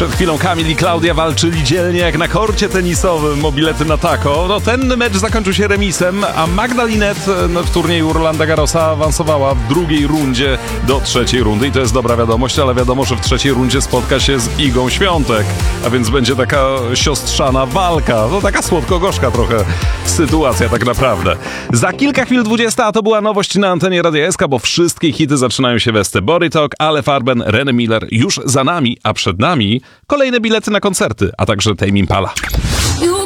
Przed chwilą Kamil i Klaudia walczyli dzielnie jak na korcie tenisowym o bilety na Taco. No, ten mecz zakończył się remisem, a Magda Linette w turnieju Rolanda Garrosa awansowała w drugiej rundzie do trzeciej rundy. I to jest dobra wiadomość, ale wiadomo, że w trzeciej rundzie spotka się z Igą Świątek, a więc będzie taka siostrzana walka. No taka słodko-gorzka trochę sytuacja tak naprawdę. Za kilka chwil 20, a to była nowość na antenie Radia SK, bo wszystkie hity zaczynają się w Este. Body Talk, Ale Farben, René Miller już za nami, a przed nami kolejne bilety na koncerty, a także Tame Impala.